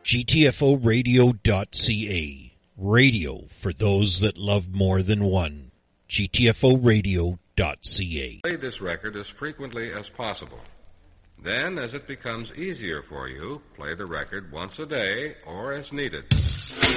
GTFOradio.ca. Radio for those that love more than one. GTFOradio.ca. Play this record as frequently as possible. Then, as it becomes easier for you, play the record once a day or as needed.